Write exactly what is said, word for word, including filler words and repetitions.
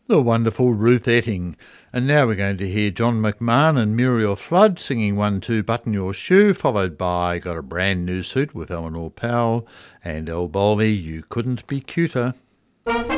the wonderful Ruth Etting. And now we're going to hear John McMahon and Muriel Flood singing One Two Button Your Shoe, followed by Got a Brand New Suit with Eleanor Powell and El Bolly, You Couldn't Be Cuter.